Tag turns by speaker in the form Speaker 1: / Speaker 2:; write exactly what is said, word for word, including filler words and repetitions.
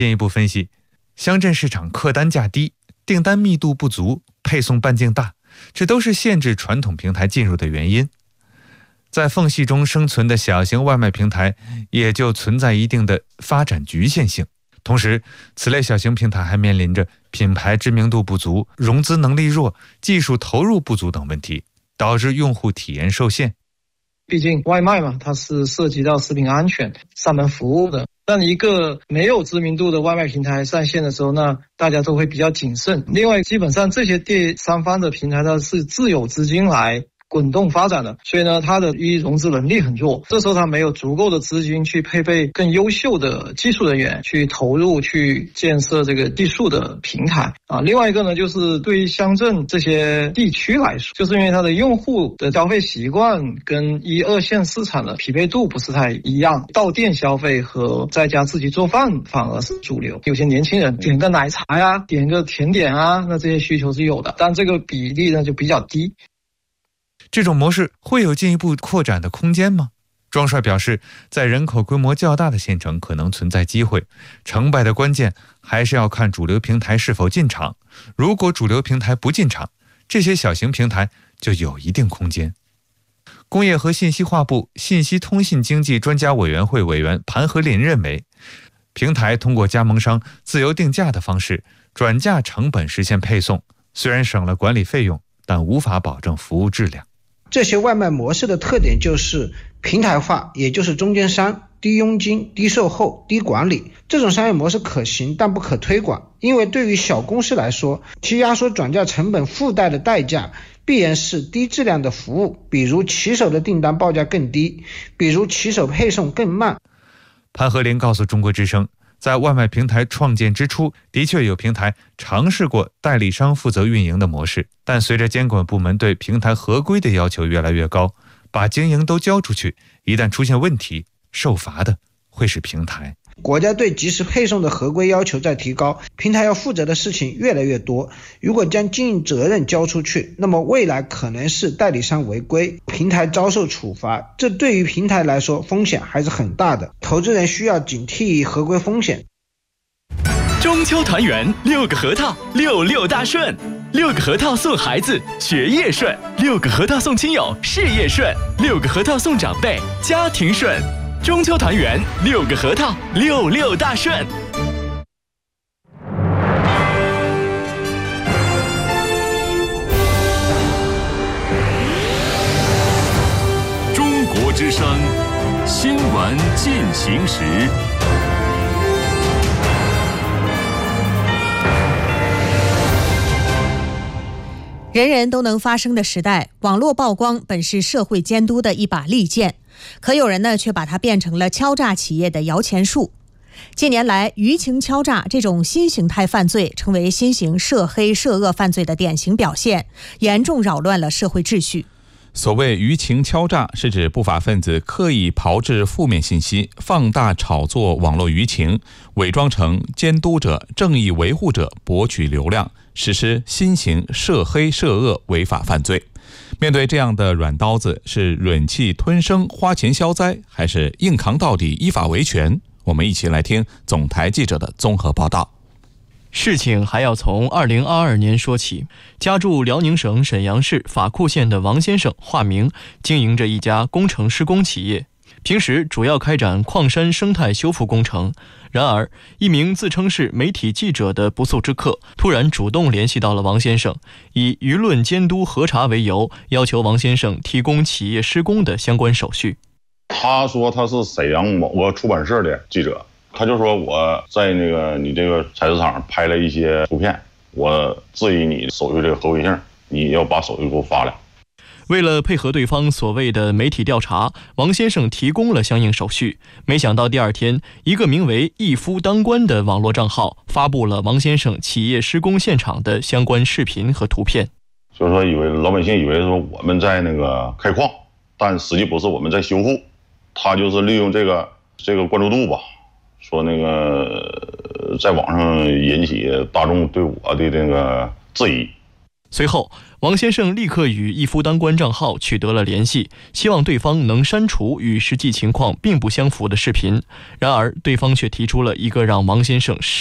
Speaker 1: 进一步分析，乡镇市场客单价低，订单密度不足，配送半径大，这都是限制传统平台进入的原因。在缝隙中生存的小型外卖平台也就存在一定的发展局限性。同时，此类小型平台还面临着品牌知名度不足、融资能力弱、技术投入不足等问题，导致用户体验受限。
Speaker 2: 毕竟外卖嘛，它是涉及到食品安全、上门服务的。当一个没有知名度的外卖平台上线的时候呢，大家都会比较谨慎。另外，基本上这些第三方的平台它是自有资金来滚动发展的，所以呢，它的一融资能力很弱，这时候它没有足够的资金去配备更优秀的技术人员去投入去建设这个技术的平台啊。另外一个呢，就是对于乡镇这些地区来说，就是因为它的用户的消费习惯跟一二线市场的匹配度不是太一样，到店消费和在家自己做饭反而是主流。有些年轻人点个奶茶呀，点个甜点啊，那这些需求是有的，但这个比例呢就比较低。
Speaker 1: 这种模式会有进一步扩展的空间吗？庄帅表示，在人口规模较大的县城可能存在机会，成败的关键还是要看主流平台是否进场。如果主流平台不进场，这些小型平台就有一定空间。工业和信息化部信息通信经济专家委员会委员盘和林认为，平台通过加盟商自由定价的方式转嫁成本实现配送，虽然省了管理费用，但无法保证服务质量。
Speaker 3: 这些外卖模式的特点就是平台化，也就是中间商、低佣金、低售后、低管理。这种商业模式可行，但不可推广，因为对于小公司来说，其压缩转嫁成本附带的代价必然是低质量的服务，比如骑手的订单报价更低，比如骑手配送更慢。
Speaker 1: 潘和林告诉中国之声，在外卖平台创建之初，的确有平台尝试过代理商负责运营的模式，但随着监管部门对平台合规的要求越来越高，把经营都交出去，一旦出现问题，受罚的会是平台。
Speaker 3: 国家对即时配送的合规要求在提高，平台要负责的事情越来越多。如果将经营责任交出去，那么未来可能是代理商违规，平台遭受处罚，这对于平台来说风险还是很大的。投资人需要警惕合规风险。
Speaker 4: 中秋团圆，六个核桃，六六大顺。六个核桃送孩子，学业顺；六个核桃送亲友，事业顺；六个核桃送长辈，家庭顺。中秋团圆，六个核桃，六六大顺。
Speaker 5: 中国之声新闻进行时。
Speaker 6: 人人都能发声的时代，网络曝光本是社会监督的一把利剑，可有人呢却把它变成了敲诈企业的摇钱树。近年来，舆情敲诈这种新形态犯罪成为新型涉黑涉恶犯罪的典型表现，严重扰乱了社会秩序。
Speaker 7: 所谓舆情敲诈，是指不法分子刻意炮制负面信息，放大炒作网络舆情，伪装成监督者、正义维护者，博取流量，实施新型涉黑涉恶违法犯罪。面对这样的软刀子，是忍气吞声、花钱消灾，还是硬扛到底、依法维权？我们一起来听总台记者的综合报道。
Speaker 8: 事情还要从二零二二年说起。家住辽宁省沈阳市法库县的王先生，化名，经营着一家工程施工企业，平时主要开展矿山生态修复工程。然而，一名自称是媒体记者的不速之客突然主动联系到了王先生，以舆论监督核查为由，要求王先生提供企业施工的相关手续。
Speaker 9: 他说他是沈阳某个出版社的记者，他就说我在那个你这个采石场拍了一些图片，我质疑你手续这个合规性，你要把手续给我发来。
Speaker 8: 为了配合对方所谓的媒体调查，王先生提供了相应手续。没想到第二天，一个名为一夫当关的网络账号发布了王先生企业施工现场的相关视频和图片。
Speaker 9: 就是说以为老百姓以为说我们在那个开矿，但实际不是，我们在修复。他就是利用这个这个关注度吧，说那个在网上引起大众对我的那个质疑。
Speaker 8: 随后，王先生立刻与一夫当关账号取得了联系，希望对方能删除与实际情况并不相符的视频。然而，对方却提出了一个让王先生